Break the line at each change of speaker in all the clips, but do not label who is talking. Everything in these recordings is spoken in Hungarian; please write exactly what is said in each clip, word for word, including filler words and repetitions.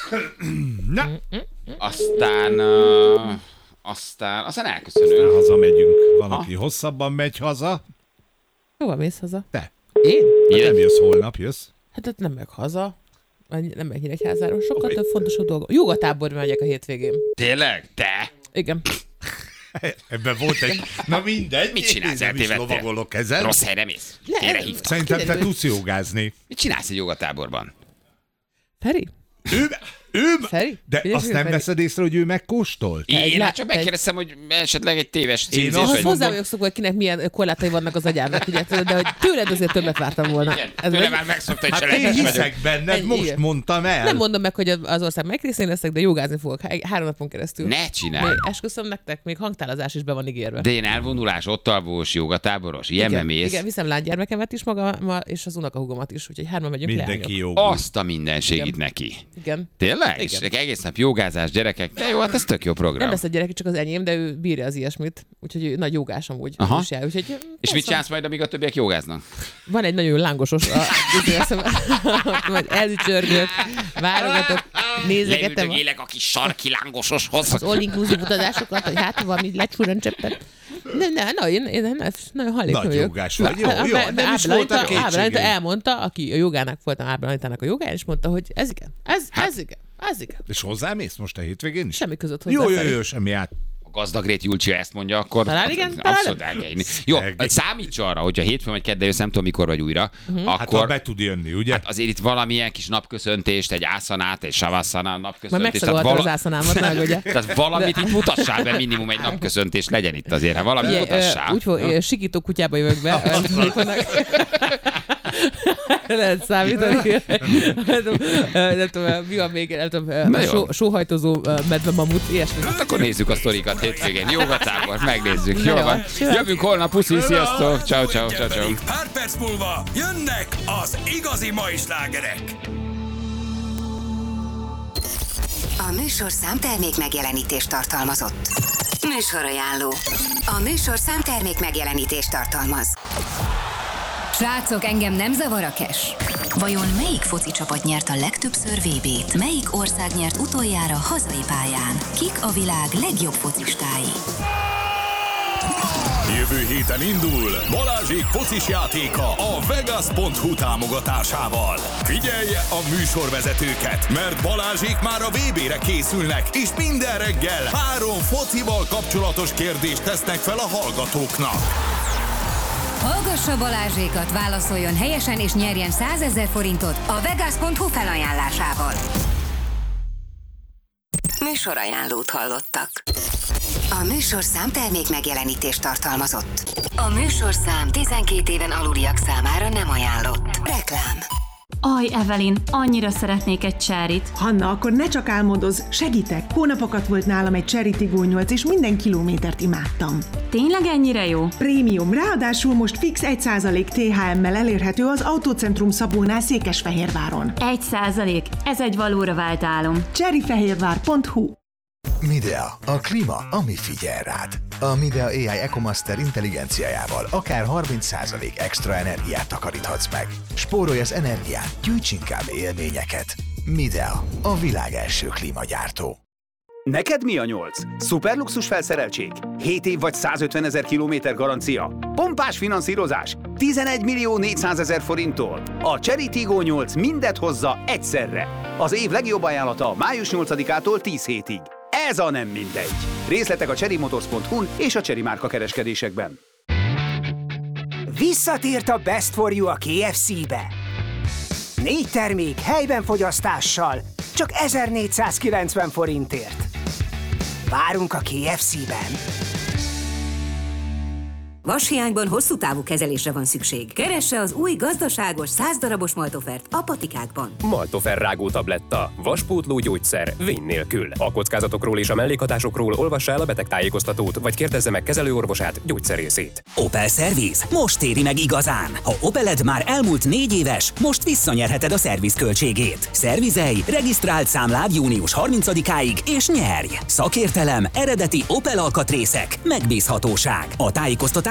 Na.
Aztán... Uh, aztán... Aztán elköszönünk.
Aztán hazamegyünk. Van, aki ha? hosszabban megy haza.
Hova mész haza?
Te.
Én?
Hát nem jössz holnap, jössz?
Hát ott nem megyek haza. Nem megyek Nyíregyházáról. Sokkal több fontosabb dolgok. Jogatáborba megyek a hétvégén.
Tényleg? Te?
Igen.
Ebben volt egy... Na mindegy.
Mit csinálsz?
Én nem is lovagolok ezen.
Rossz helyre mész? Tényre hívtak.
Szerintem te tudsz jogázni.
Mit csinálsz egy jogatáborban?
Feri?
Ő...
Ő...
Feri?
De
Figyelj,
azt nem
Feri.
veszed észre, hogy ő megkóstolt?
Én hát csak megkérdeztem, hogy esetleg egy téves
Én
címzés
azt
vagy.
Hozzá vagyok szokva, hogy kinek milyen korlátai vannak az agyának, ugye, de hogy tőled azért többet vártam volna.
Igen,
Ez
tőle
meg-
már megszokta, hogy
Hát én
cselekes vagyok.
hiszek benned,
Ennyi,
most
igen.
mondtam el.
Nem mondom meg, hogy az ország megrészén leszek, de jogázni fogok há- három napon keresztül.
Ne csinálj.
Még esküszöm nektek, még hangtálazás is be van ígérve.
De én elvonulás, ott alvós, jogatáboros, ilyenbe
igen,
mész.
igen, viszem lánygyermekemet is magammal, és az unokahúgomat is, úgyhogy hárman megyünk
Mindenki
leányok.
jó.
Azt a mindenségit
Igen.
neki.
Igen.
Tényleg?
Igen.
És egész nap jogázás, gyerekek. De jó, hát ez tök jó program.
Nem lesz a gyerek, csak az enyém, de ő bírja az ilyesmit. Úgyhogy ő nagy jogás amúgy.
Aha.
Is jár, úgyhogy,
És
persze.
mit csinálsz majd, amíg a többiek jogáznak?
Van egy nagyon lángosos, a, majd elücsörgök, válogatok, nézegetem a,
Leüldögélek a kis sarki lángososhoz.
az all-inclusive utazásokat, hogy hát valami lecsúran cseppet. Nem, nem, na, én, én nem, nagyon hajlékony
Nagy
vagyok.
jogás vagy, jó,
Na,
jó,
Ábel-
nem is
Ábel
voltak
Anita- Ábel Anita
kétségeim.
elmondta, aki a jogának voltam Ábel Anitának a jogáján, és mondta, hogy ez igen, ez, ez igen, ez igen.
És hozzámész most a hétvégén is?
Semmi között hozzá.
Jó, jó,
Feri.
jó, semmi át.
A gazdagrét Julcsi ezt mondja, akkor
Talán igen, talán
abszolút
nem.
el kell inni. Jó,
Szegény.
számíts arra, hogyha hétfőn vagy kedden jössz, nem tudom mikor vagy újra,
Hát
akkor
ha be tud jönni, ugye?
hát azért itt valamilyen kis napköszöntést, egy ászanát, egy savasszana
Majd
napköszöntést.
megszagoltad
vala-
az ászanámat, meg ugye.
Tehát valamit itt mutassál be, minimum egy napköszöntés legyen itt azért, ha valamit
Ugye,
mutassál.
ö, úgy fog, ö, sikító kutyába jövök be. ö, mikor meg- Lehet számítani. Nem tudom, ö, nem tudom, mi van még, nem tudom, ö,
Na jó.
só, sóhajtozó ö, medve mamut, ilyesmi.
Hát akkor nézzük a sztorikat hétvégén. Jogatábor, megnézzük.
Na
Jó
jó,
van.
simán.
Jövünk holnap, puszi, sziasztok. Ciao, ciao, ciao, ciao.
Pár perc múlva jönnek az igazi mai slágerek.
A műsorszám termék megjelenítést tartalmazott. Műsorajánló. A műsorszám termék megjelenítést tartalmaz.
Srácok, engem nem zavar a cash. Vajon melyik foci csapat nyert a legtöbbször vé bét? Melyik ország nyert utoljára hazai pályán? Kik a világ legjobb focistái?
Jövő héten indul Balázsék focis játéka a Vegas pont hu támogatásával. Figyelje a műsorvezetőket, mert Balázsék már a vé bére készülnek, és minden reggel három focival kapcsolatos kérdést tesznek fel a hallgatóknak.
Hallgassa Balázsékat, válaszoljon helyesen és nyerjen százezer forintot a Vegas pont hu felajánlásával.
Műsorajánlót hallottak. A műsorszám termék megjelenítést tartalmazott. A műsorszám tizenkét éven aluliak számára nem ajánlott. Reklám.
Aj, Evelyn, annyira szeretnék egy cserit.
Hanna, akkor ne csak álmodozz, segítek. Hónapokat volt nálam egy Cherry Tiggo nyolc, és minden kilométert imádtam.
Tényleg ennyire jó?
Prémium, ráadásul most fix egy százalék té há emmel elérhető az Autócentrum Szabónál Székesfehérváron.
Egy százalék. Ez egy valóra vált álom.
cherryfehérvár pont hu.
Midea, a klíma, ami figyel rád. A Midea á i EcoMaster intelligenciájával akár harminc százalék extra energiát takaríthatsz meg. Spórolj az energián, gyűjts inkább élményeket. Midea, a világ első klímagyártó.
Neked mi a nyolc? Szuperluxus felszereltség? hét év vagy százötvenezer kilométer garancia? Pompás finanszírozás? tizenegy millió négyszázezer forinttól? A Cherry Tiggo nyolc mindet hozza egyszerre. Az év legjobb ajánlata május nyolcadikától tíz hétig. Ez a nem mindegy. Részletek a cherrymotors pont hu-n és a Cherry márka kereskedésekben.
Visszatért a Best for You a ké ef cé-be. Négy termék helyben fogyasztással, csak ezernégyszázkilencven forintért. Várunk a ké ef cé-ben.
Vashiányban hosszú távú kezelésre van szükség. Keresse az új gazdaságos száz darabos Maltofert a patikákban.
Maltofer rágó tabletta. Vaspótló gyógyszer. Vény nélkül. A kockázatokról és a mellékhatásokról olvassa el a betegtájékoztatót, vagy kérdezze meg kezelőorvosát, gyógyszerészét.
Opel Service. Most éri meg igazán. Ha Opeled már elmúlt négy éves, most visszanyerheted a szerviz költségét. Szervizelj, regisztrált számlád június harmincadikáig, és nyerj! Szakértelem, eredeti Opel alkatrészek, megbízhatóság. A tájékoztatás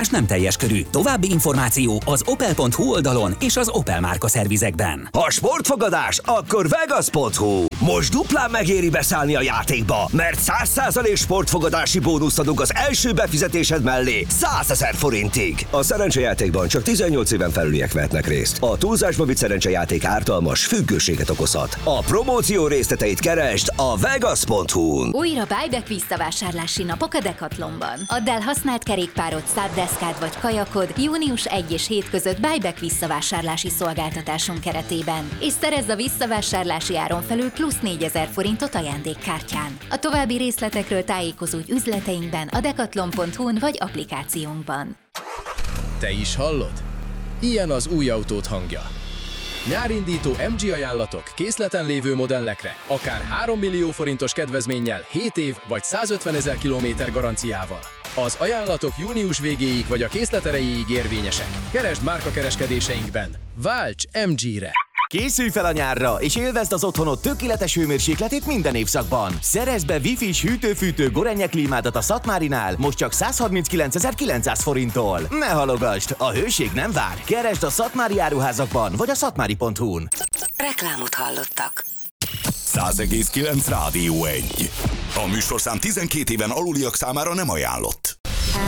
Sportfogadás nem teljes körű. További információ az opel pont hu oldalon és az Opel márka szervizekben.
Ha sportfogadás, akkor vegas pont hu. Most duplán megéri beszállni a játékba, mert száz százalék sportfogadási bónuszt adunk az első befizetésed mellé százezer forintig. A szerencsejátékban csak tizennyolc éven felüliek vehetnek részt. A túlzásba vitt szerencsejáték ártalmas, függőséget okozhat. A promóció részleteit keresd a vegas pont hu-n.
Újra buyback visszavásárlási napok a Decathlonban. Add el használt kerékpárod, száddeszkád vagy kajakod június elseje és hét között buyback visszavásárlási szolgáltatásunk keretében, és szerezz a visszavásárlási áron felül plusz négyezer forintot ajándékkártyán. A további részletekről tájékozódj üzleteinkben, a decathlon pont hu-n vagy applikációnkban.
Te is hallod? Ilyen az új autód hangja. Nyárindító em gé ajánlatok készleten lévő modellekre, akár három millió forintos kedvezménnyel, hét év vagy százötvenezer kilométer garanciával. Az ajánlatok június végéig vagy a készlet erejéig érvényesek. Keresd márkakereskedéseinkben. Válts em gére!
Készülj fel a nyárra, és élvezd az otthonod tökéletes hőmérsékletét minden évszakban. Szerezd be Wi-Fi-s hűtő-fűtő Gorenje klímádat a Szatmárinál, most csak százharminckilencezer-kilencszáz forinttól. Ne halogasd, a hőség nem vár. Keresd a Szatmári áruházakban, vagy a szatmári pont hu-n.
Reklámot hallottak.
száz egész kilenc Rádió egy. A műsorszám tizenkét éven aluliak számára nem ajánlott.